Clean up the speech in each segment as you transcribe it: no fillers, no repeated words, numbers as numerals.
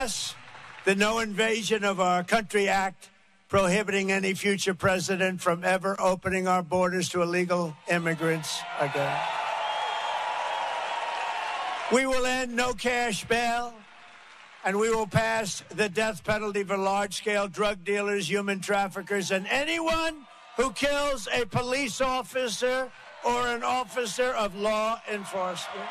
The No Invasion of Our Country Act, prohibiting any future president from ever opening our borders to illegal immigrants again. We will end no cash bail, and we will pass the death penalty for large-scale drug dealers, human traffickers, and anyone who kills a police officer or an officer of law enforcement.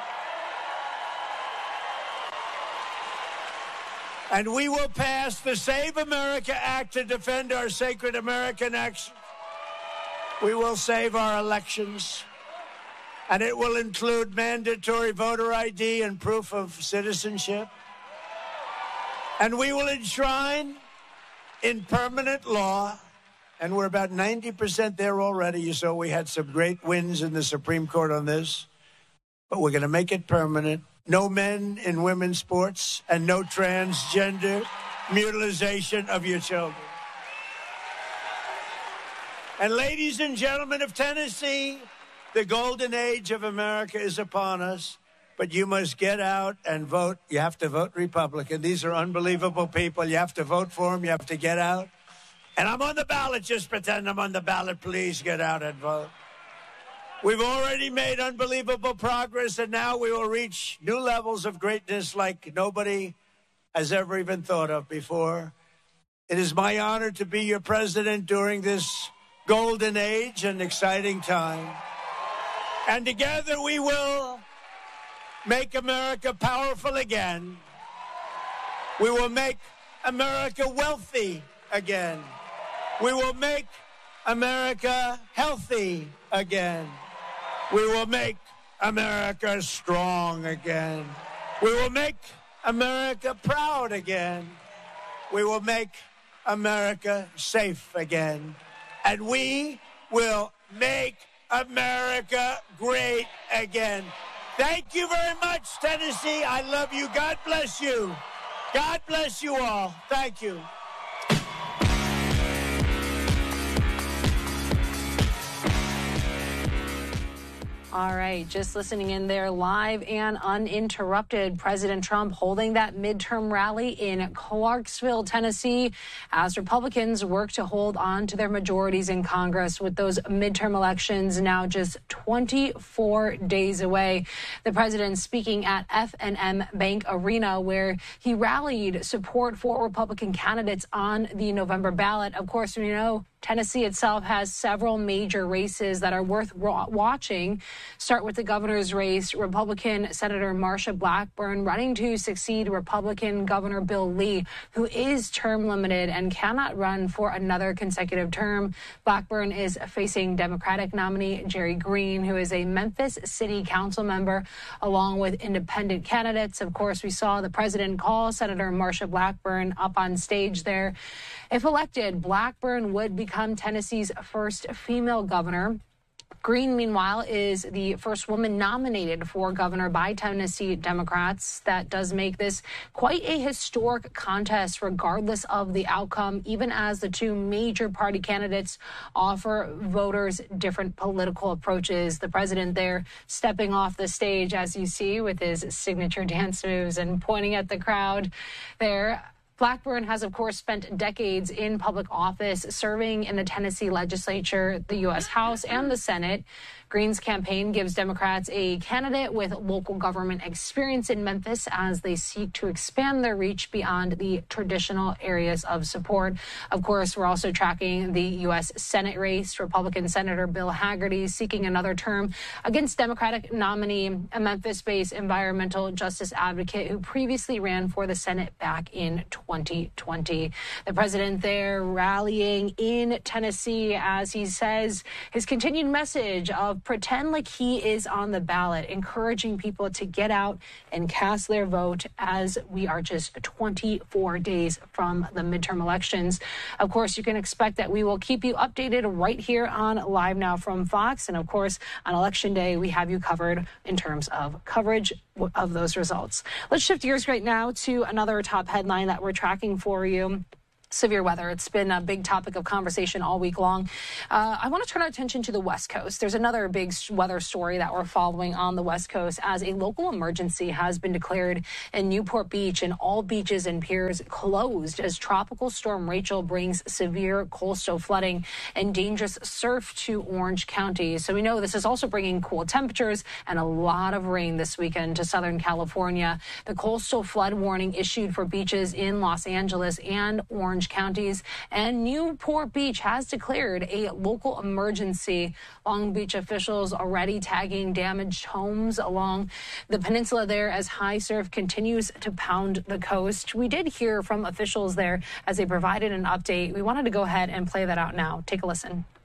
And we will pass the Save America Act to defend our sacred American actions. We will save our elections. And it will include mandatory voter ID and proof of citizenship. And we will enshrine in permanent law, and we're about 90% there already. You saw we had some great wins in the Supreme Court on this. But we're going to make it permanent. No men in women's sports and no transgender mutilization of your children. And ladies and gentlemen of Tennessee, the golden age of America is upon us, but you must get out and vote. You have to vote Republican. These are unbelievable people. You have to vote for them. You have to get out. And I'm on the ballot. Just pretend I'm on the ballot. Please get out and vote. We've already made unbelievable progress, and now we will reach new levels of greatness like nobody has ever even thought of before. It is my honor to be your president during this golden age and exciting time. And together we will make America powerful again. We will make America wealthy again. We will make America healthy again. We will make America strong again. We will make America proud again. We will make America safe again. And we will make America great again. Thank you very much, Tennessee. I love you. God bless you. God bless you all. Thank you. All right, just listening in there live and uninterrupted. President Trump holding that midterm rally in Clarksville, Tennessee, as Republicans work to hold on to their majorities in Congress with those midterm elections now just 24 days away. The president speaking at F&M Bank Arena, where he rallied support for Republican candidates on the November ballot. Of course, we know Tennessee itself has several major races that are worth watching. Start with the governor's race. Republican Senator Marsha Blackburn running to succeed Republican Governor Bill Lee, who is term limited and cannot run for another consecutive term. Blackburn is facing Democratic nominee Jerry Green, who is a Memphis City Council member, along with independent candidates. Of course, we saw the president call Senator Marsha Blackburn up on stage there. If elected, Blackburn would become Tennessee's first female governor. Green, meanwhile, is the first woman nominated for governor by Tennessee Democrats. That does make this quite a historic contest, regardless of the outcome, even as the two major party candidates offer voters different political approaches. The president there stepping off the stage, as you see, with his signature dance moves and pointing at the crowd there. Blackburn has, of course, spent decades in public office, serving in the Tennessee legislature, the U.S. House, and the Senate. Green's campaign gives Democrats a candidate with local government experience in Memphis as they seek to expand their reach beyond the traditional areas of support. Of course, we're also tracking the U.S. Senate race. Republican Senator Bill Hagerty seeking another term against Democratic nominee, a Memphis-based environmental justice advocate who previously ran for the Senate back in 2020. The president there rallying in Tennessee as he says his continued message of pretend like he is on the ballot, encouraging people to get out and cast their vote as we are just 24 days from the midterm elections. Of course, you can expect that we will keep you updated right here on Live Now from Fox. And of course, on Election Day, we have you covered in terms of coverage of those results. Let's shift gears right now to another top headline that we're tracking for you. Severe weather. It's been a big topic of conversation all week long. I want to turn our attention to the West Coast. There's another big weather story that we're following on the West Coast as a local emergency has been declared in Newport Beach, and all beaches and piers closed as Tropical Storm Rachel brings severe coastal flooding and dangerous surf to Orange County. So we know this is also bringing cool temperatures and a lot of rain this weekend to Southern California. The coastal flood warning issued for beaches in Los Angeles and Orange counties, and Newport Beach has declared a local emergency. Long Beach officials already tagging damaged homes along the peninsula there as high surf continues to pound the coast. We did hear from officials there as they provided an update. We wanted to go ahead and play that out now. Take a listen.